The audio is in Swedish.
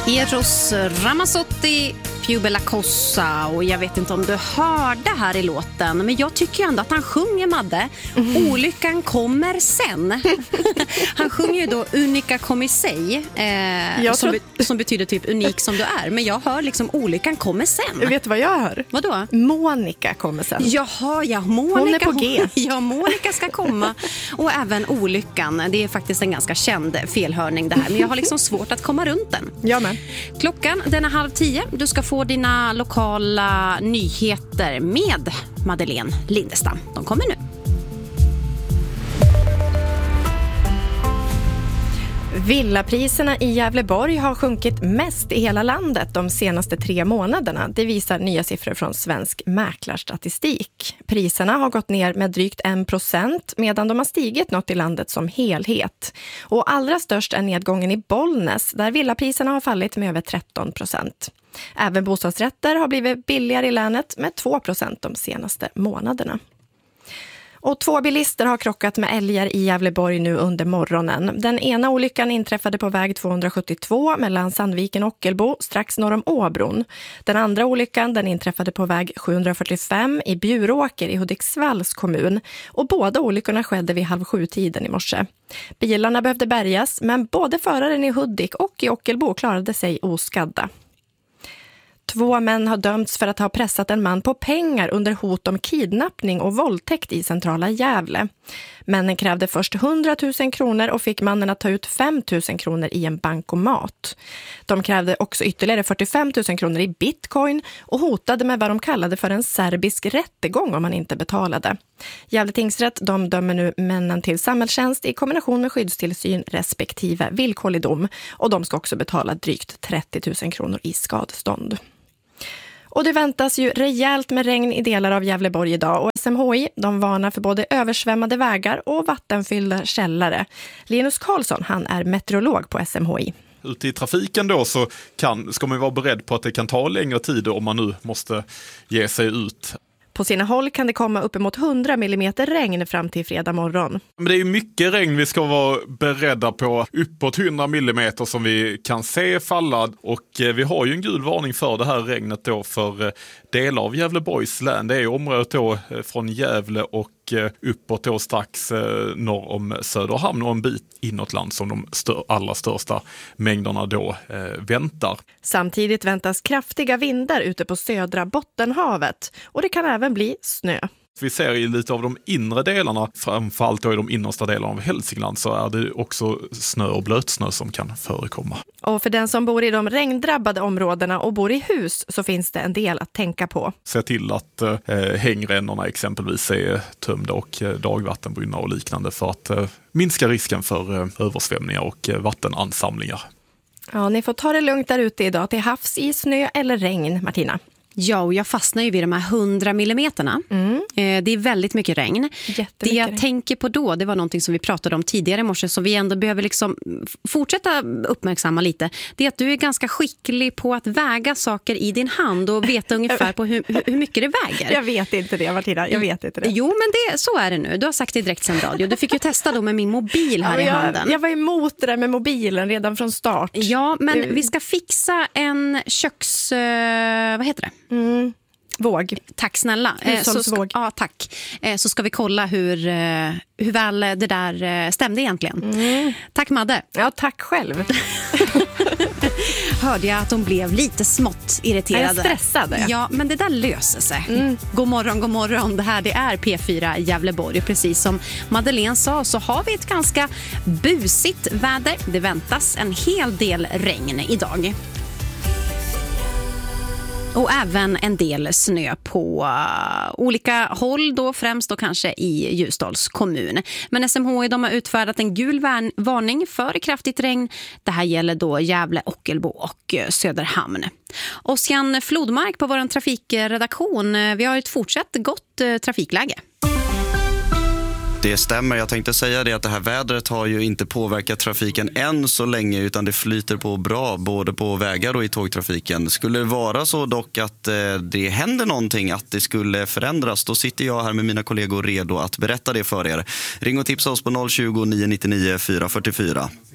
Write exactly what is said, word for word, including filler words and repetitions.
Eros Ramazzotti, Più Bella Cosa, och jag vet inte om du hörde här i låten, men jag tycker ändå att han sjunger, Madde. Mm. Olyckan kommer sen. Han sjunger ju då Unica come sei, eh, som, be- som betyder typ unik som du är. Men jag hör liksom olyckan kommer sen. Vet du vad jag hör? Vadå? Monica kommer sen. Jaha, ja, Monica, hon är på G. Ja, Monica ska komma. Och även olyckan, det är faktiskt en ganska känd felhörning det här. Men jag har liksom svårt att komma runt den. Ja, men. Klockan, den är halv tio. Du ska få dina lokala nyheter med Madeleine Lindestam. De kommer nu. Villapriserna i Gävleborg har sjunkit mest i hela landet de senaste tre månaderna. Det visar nya siffror från Svensk Mäklarstatistik. Priserna har gått ner med drygt en procent medan de har stigit något i landet som helhet. Och allra störst är nedgången i Bollnäs där villapriserna har fallit med över tretton procent. Även bostadsrätter har blivit billigare i länet med två procent de senaste månaderna. Och två bilister har krockat med älgar i Gävleborg nu under morgonen. Den ena olyckan inträffade på väg tvåhundrasjuttiotvå mellan Sandviken och Ockelbo strax norr om Åbron. Den andra olyckan den inträffade på väg sjuhundrafyrtiofem i Bjuråker i Hudiksvalls kommun. Och båda olyckorna skedde vid halv sju-tiden i morse. Bilarna behövde bärgas, men både föraren i Hudik och i Ockelbo klarade sig oskadda. Två män har dömts för att ha pressat en man på pengar under hot om kidnappning och våldtäkt i centrala Gävle. Männen krävde först hundratusen kronor och fick mannen att ta ut fem tusen kronor i en bankomat. De krävde också ytterligare fyrtiofem tusen kronor i bitcoin och hotade med vad de kallade för en serbisk rättegång om man inte betalade. Gävle tingsrätt de dömer nu männen till samhällstjänst i kombination med skyddstillsyn respektive villkorlig dom, och de ska också betala drygt trettio tusen kronor i skadestånd. Och det väntas ju rejält med regn i delar av Gävleborg idag, och S M H I de varnar för både översvämmade vägar och vattenfyllda källare. Linus Karlsson, han är meteorolog på S M H I. Ute i trafiken då så kan, ska man vara beredd på att det kan ta längre tid om man nu måste ge sig ut. På sina håll kan det komma uppemot hundra millimeter regn fram till fredag morgon. Men det är ju mycket regn vi ska vara beredda på, uppåt hundra millimeter som vi kan se falla, och vi har ju en gul varning för det här regnet då för delar av Gävleborgs län. Det är området då från Gävle och uppåt då strax norr om Söderhamn och en bit inåt land som de stör, allra största mängderna då eh, väntar. Samtidigt väntas kraftiga vindar ute på södra Bottenhavet, och det kan även bli snö. Vi ser i lite av de inre delarna, framförallt då i de innersta delarna av Hälsingland, så är det också snö och blötsnö som kan förekomma. Och för den som bor i de regndrabbade områdena och bor i hus så finns det en del att tänka på. Se till att eh, hängrännorna exempelvis är tömda och eh, dagvattenbrunnar och liknande för att eh, minska risken för eh, översvämningar och eh, vattenansamlingar. Ja, ni får ta det lugnt där ute idag till havs i snö eller regn, Martina. Ja, och jag fastnar ju vid de här hundra millimeterna. Mm. Eh, det är väldigt mycket regn. Det jag regn. tänker på då, det var någonting som vi pratade om tidigare i morse, så vi ändå behöver liksom fortsätta uppmärksamma lite. Det är att du är ganska skicklig på att väga saker i din hand och veta ungefär på hur, hur mycket det väger. Jag vet inte det, Martina. Jag vet inte det. Jo, men det, så är det nu. Du har sagt det direkt sen radio. Du fick ju testa då med min mobil här ja, i jag, handen. Jag var emot det där med mobilen redan från start. Ja, men vi ska fixa en köks... Vad heter det? Mm. Våg. Tack snälla. Så ska, ja, tack. Så ska vi kolla hur, hur väl det där stämde egentligen. Mm. Tack, Madde. Ja, tack själv. Hörde jag att de blev lite smått irriterade. Är jag stressade? Ja, men det där löser sig. Mm. God morgon, god morgon. Det här det är P fyra Gävleborg. Precis som Madeleine sa så har vi ett ganska busigt väder. Det väntas en hel del regn idag. Och även en del snö på uh, olika håll då, främst då kanske i Ljusdals kommun. Men S M H I de har utfärdat en gul varning för kraftigt regn. Det här gäller då Gävle, Ockelbo och uh, Söderhamn. Ossian Flodmark på vår trafikredaktion. Vi har ett fortsatt gott uh, trafikläge. Det stämmer, jag tänkte säga det att det här vädret har ju inte påverkat trafiken än så länge, utan det flyter på bra både på vägar och i tågtrafiken. Skulle det vara så dock att eh, det händer någonting, att det skulle förändras, då sitter jag här med mina kollegor redo att berätta det för er. Ring och tipsa oss på noll tjugo, nio nio nio, fyra fyra fyra.